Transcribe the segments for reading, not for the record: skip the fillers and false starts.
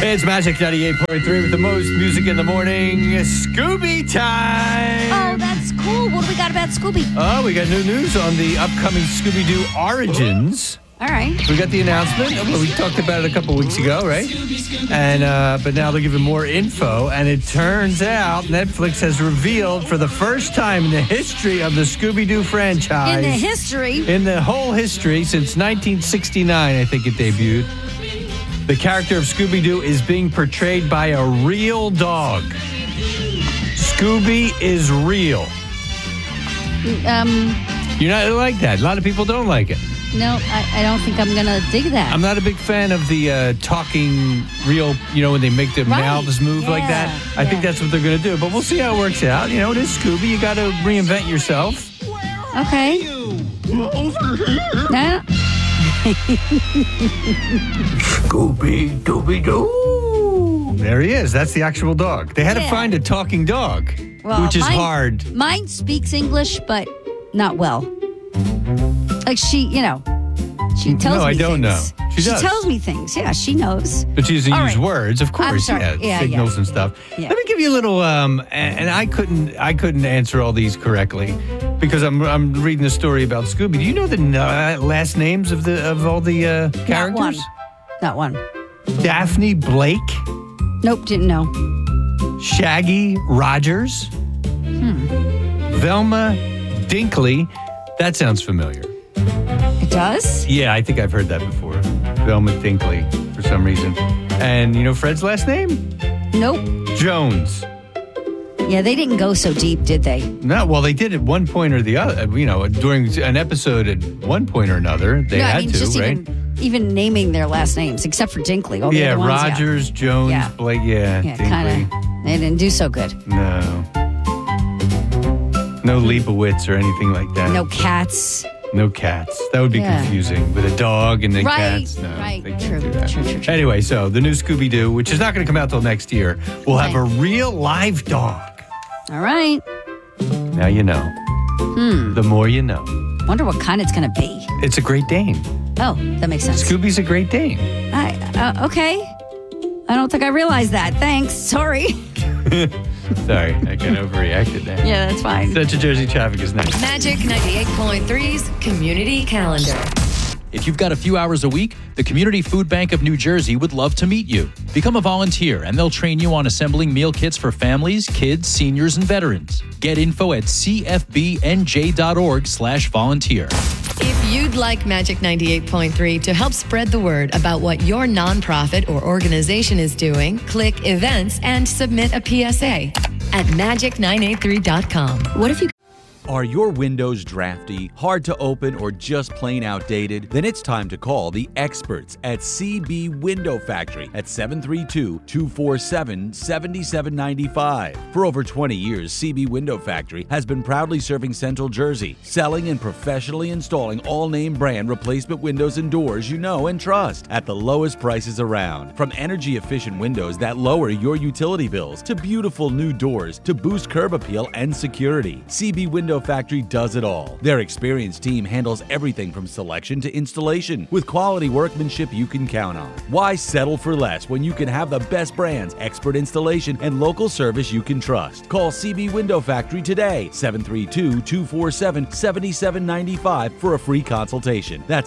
It's Magic 98.3 with the most music in the morning. Scooby time! Oh, that's cool. What do we got about Scooby? Oh, we got new news on the upcoming Scooby-Doo Origins. All right. We got the announcement. We talked about it a couple weeks ago, right? And but now they're giving more info. And it turns out Netflix has revealed for the first time in the history of the Scooby-Doo franchise. In the history. In the whole history, since 1969, I think it debuted. The character of Scooby-Doo is being portrayed by a real dog. Scooby is real. You're not like that. A lot of people don't like it. No, I don't think I'm going to dig that. I'm not a big fan of the talking real, when they make their mouths move like that. I think that's what they're going to do. But we'll see how it works out. It is Scooby. You got to reinvent yourself. Okay. No. Scooby-Dooby-Doo. There he is. That's the actual dog. They had to find a talking dog, which is hard. Mine speaks English, but not well. Like she tells me things. No, I don't know. She does. She tells me things. Yeah, she knows. But she doesn't use words, of course. I'm sorry. Signals and stuff. Yeah. Let me give you a little. And I couldn't answer all these correctly because I'm reading a story about Scooby. Do you know the last names of all the characters? Not one. Daphne Blake. Nope, didn't know. Shaggy Rogers. Velma Dinkley. That sounds familiar. It does? Yeah, I think I've heard that before. Velma Dinkley, for some reason. And you know Fred's last name? Nope. Jones. Yeah, they didn't go so deep, did they? No, well, they did at one point or the other. During an episode at one point or another, they had to, just right? Even naming their last names, except for Dinkley. All the other ones, Rogers, Jones, Blake, Dinkley. Kind of. They didn't do so good. No Leibowitz or anything like that. No cats. No cats. That would be confusing with a dog and then cats. No, right. they can't do True. that. Anyway, so the new Scooby-Doo, which is not going to come out till next year, will have a real live dog. All right. Now you know. The more you know. Wonder what kind it's going to be. It's a Great Dane. Oh, that makes sense. Scooby's a Great Dane. Okay. I don't think I realized that. Thanks. Sorry. Sorry, I kind of overreacted there. Yeah, that's fine. Central Jersey traffic is next. Magic 98.3's Community Calendar. If you've got a few hours a week, the Community Food Bank of New Jersey would love to meet you. Become a volunteer, and they'll train you on assembling meal kits for families, kids, seniors, and veterans. Get info at cfbnj.org/volunteer. If you'd like Magic 98.3 to help spread the word about what your nonprofit or organization is doing, click Events and submit a PSA at magic983.com. What if you... Are your windows drafty, hard to open, or just plain outdated? Then it's time to call the experts at CB Window Factory at 732-247-7795. For over 20 years, CB Window Factory has been proudly serving Central Jersey, selling and professionally installing all name brand replacement windows and doors you know and trust at the lowest prices around. From energy-efficient windows that lower your utility bills to beautiful new doors to boost curb appeal and security, CB Window Factory does it all. Their experienced team handles everything from selection to installation with quality workmanship you can count on. Why settle for less when you can have the best brands, expert installation, and local service you can trust? Call CB Window Factory today, 732-247-7795 for a free consultation. That's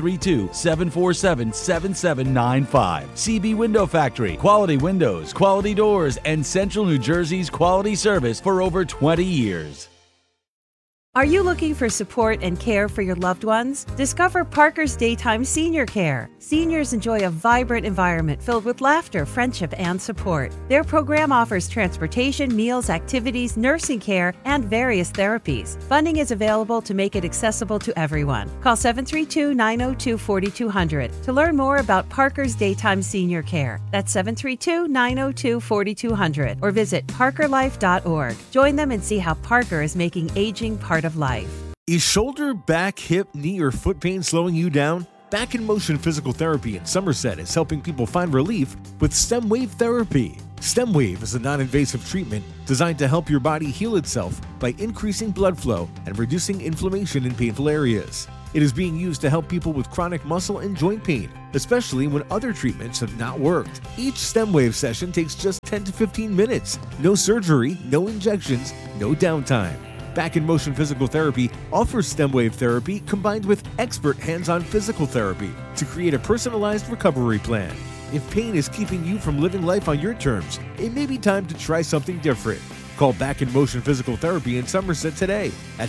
732-747-7795. CB Window Factory. Quality windows, quality doors, and Central New Jersey's quality service for over 20 years. Are you looking for support and care for your loved ones? Discover Parker's Daytime Senior Care. Seniors enjoy a vibrant environment filled with laughter, friendship, and support. Their program offers transportation, meals, activities, nursing care, and various therapies. Funding is available to make it accessible to everyone. Call 732-902-4200 to learn more about Parker's Daytime Senior Care. That's 732-902-4200 or visit parkerlife.org. Join them and see how Parker is making aging part of life. Is shoulder, back, hip, knee, or foot pain slowing you down? Back in Motion Physical Therapy in Somerset is helping people find relief with STEM Wave Therapy. STEM Wave is a non-invasive treatment designed to help your body heal itself by increasing blood flow and reducing inflammation in painful areas. It is being used to help people with chronic muscle and joint pain, especially when other treatments have not worked. Each StemWave session takes just 10 to 15 minutes. No surgery, no injections, no downtime. Back in Motion Physical Therapy offers StemWave therapy combined with expert hands-on physical therapy to create a personalized recovery plan. If pain is keeping you from living life on your terms, it may be time to try something different. Call Back in Motion Physical Therapy in Somerset today at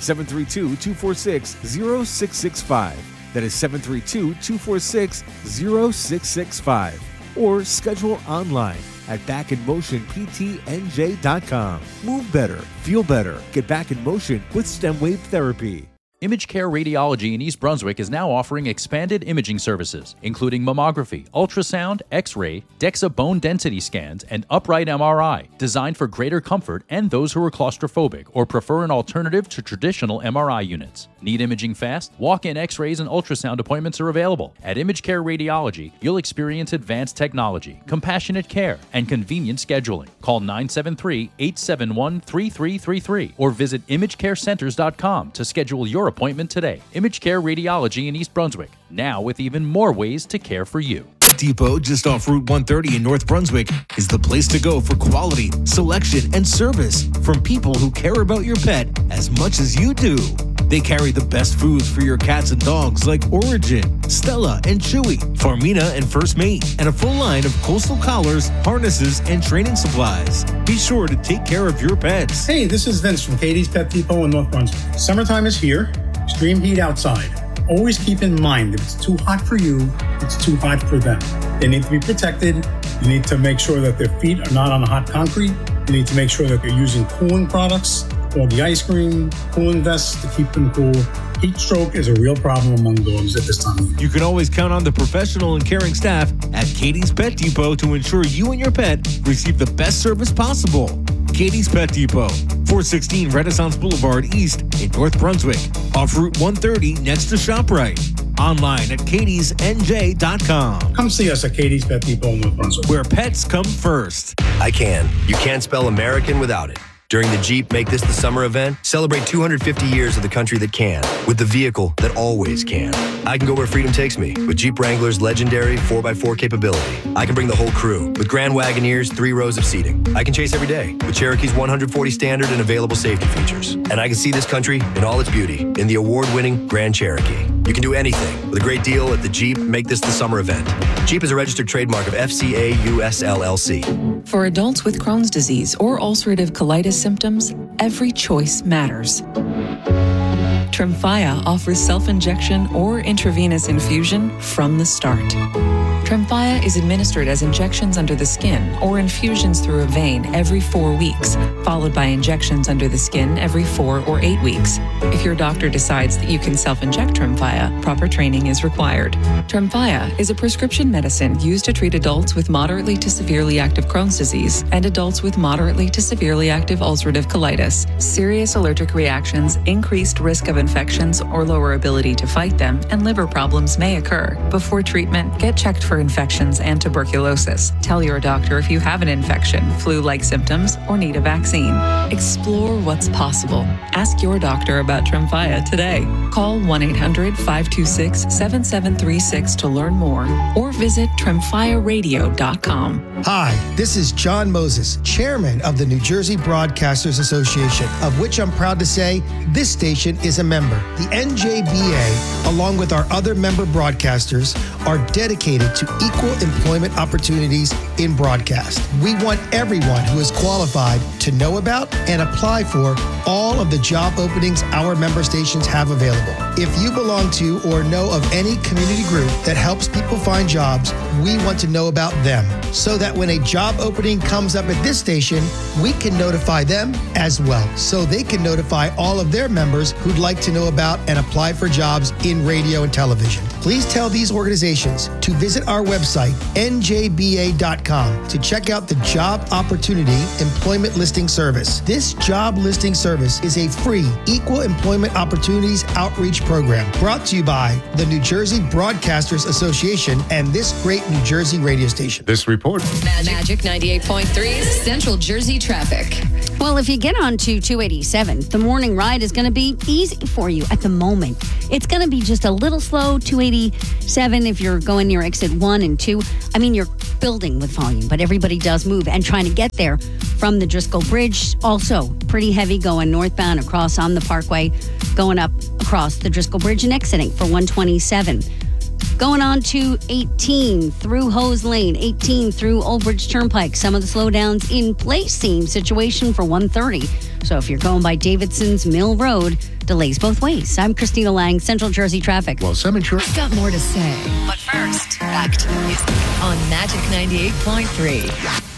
732-246-0665. That is 732-246-0665. Or schedule online at backinmotionptnj.com. Move better, feel better, get back in motion with StemWave Therapy. Image Care Radiology in East Brunswick is now offering expanded imaging services, including mammography, ultrasound, X-ray, DEXA bone density scans, and upright MRI, designed for greater comfort and those who are claustrophobic or prefer an alternative to traditional MRI units. Need imaging fast? Walk-in X-rays and ultrasound appointments are available. At Image Care Radiology, you'll experience advanced technology, compassionate care, and convenient scheduling. Call 973-871-3333 or visit imagecarecenters.com to schedule your appointment today. Image Care Radiology in East Brunswick, now with even more ways to care for you. Depot, just off Route 130 in North Brunswick, is the place to go for quality, selection, and service from people who care about your pet as much as you do. They carry the best foods for your cats and dogs like Origin, Stella and Chewy, Farmina and First Mate, and a full line of coastal collars, harnesses, and training supplies. Be sure to take care of your pets. Hey, this is Vince from Katie's Pet Depot in North Brunswick. Summertime is here. Extreme heat outside. Always keep in mind, if it's too hot for you, it's too hot for them. They need to be protected. You need to make sure that their feet are not on the hot concrete. You need to make sure that they're using cooling products, all the ice cream, cooling vests to keep them cool. Heat stroke is a real problem among dogs at this time of year. You can always count on the professional and caring staff at Katie's Pet Depot to ensure you and your pet receive the best service possible. Katie's Pet Depot, 416 Renaissance Boulevard East in North Brunswick, off Route 130 next to ShopRite. Online at katiesnj.com. Come see us at Katie's Pet Depot in North Brunswick. Where pets come first. I can. You can't spell American without it. During the Jeep Make This the Summer event, celebrate 250 years of the country that can, with the vehicle that always can. I can go where freedom takes me, with Jeep Wrangler's legendary 4x4 capability. I can bring the whole crew, with Grand Wagoneer's 3 rows of seating. I can chase every day, with Cherokee's 140 standard and available safety features. And I can see this country in all its beauty, in the award-winning Grand Cherokee. You can do anything, with a great deal at the Jeep Make This the Summer event. Jeep is a registered trademark of FCA US LLC. For adults with Crohn's disease or ulcerative colitis symptoms, every choice matters. Tremfya offers self-injection or intravenous infusion from the start. Tremfya is administered as injections under the skin or infusions through a vein every 4 weeks, followed by injections under the skin every 4 or 8 weeks. If your doctor decides that you can self-inject Tremfya, proper training is required. Tremfya is a prescription medicine used to treat adults with moderately to severely active Crohn's disease and adults with moderately to severely active ulcerative colitis. Serious allergic reactions, increased risk of infections or lower ability to fight them, and liver problems may occur. Before treatment, get checked for infections and tuberculosis. Tell your doctor if you have an infection, flu-like symptoms, or need a vaccine. Explore what's possible. Ask your doctor about Tremfya today. Call 1-800-526-7736 to learn more or visit tremfyaradio.com. Hi, this is John Moses, chairman of the New Jersey Broadcasters Association, of which I'm proud to say this station is a member. The NJBA, along with our other member broadcasters, are dedicated to equal employment opportunities in broadcast. We want everyone who is qualified to know about and apply for all of the job openings our member stations have available. If you belong to or know of any community group that helps people find jobs, we want to know about them so that when a job opening comes up at this station, we can notify them as well, so they can notify all of their members who'd like to know about and apply for jobs in radio and television. Please tell these organizations to visit our website, njba.com, to check out the Job Opportunity Employment Listing Service. This job listing service is a free Equal Employment Opportunities Outreach Program brought to you by the New Jersey Broadcasters Association and this great New Jersey radio station. This report. Magic 98.3 Central Jersey traffic. Well, if you get onto 287, the morning ride is going to be easy for you at the moment. It's going to be just a little slow, 287 if you're going near exit 1 and 2. I mean, you're building with volume, but everybody does move. And trying to get there from the Driscoll Bridge, also pretty heavy going northbound across on the Parkway, going up across the Driscoll Bridge and exiting for 127. Going on to 18 through Hose Lane, 18 through Old Bridge Turnpike. Some of the slowdowns in place. Same situation for 130. So if you're going by Davidson's Mill Road, delays both ways. I'm Christina Lang, Central Jersey Traffic. Well, some insurance. I've got more to say. But first, back to the music on Magic 98.3.